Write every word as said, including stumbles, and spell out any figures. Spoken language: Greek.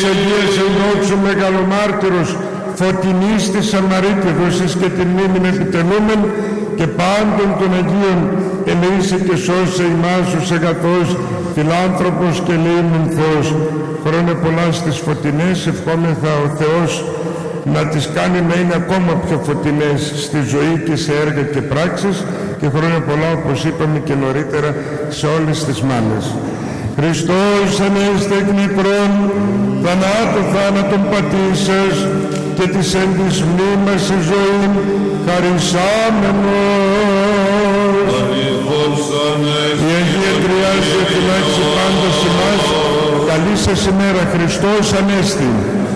εξαιτίας ενόξου μεγαλομάρτυρος Φωτεινής της Σαμαρίτιδος και την μνήμην επιτελούμεν και πάντων των Αγίων ελεήσε και σώσε ημάς ως αγαθός φιλάνθρωπος και λεήμεν Θεός. Χρόνια πολλά στις φωτεινές, ευχόμεθα ο Θεός να τις κάνει να είναι ακόμα πιο φωτεινές στη ζωή και σε έργα και πράξεις, και χρόνια πολλά, όπως είπαμε και νωρίτερα, σε όλες τις μάνες. Χριστός ανέστη εκ νεκρών, θανάτου θάνατον πατήσας, και της εν της μνήμας η ζωή χαρισάμενος. Η Αγία Τριάς διαφυλάξει πάντα σε εμάς. Καλή σας ημέρα. Χριστός ανέστη.